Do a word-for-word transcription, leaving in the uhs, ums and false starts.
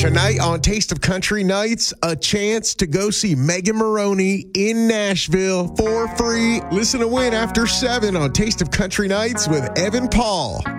Tonight on Taste of Country Nights, a chance to go see Megan Moroney in Nashville for free. Listen to win after seven on Taste of Country Nights with Evan Paul.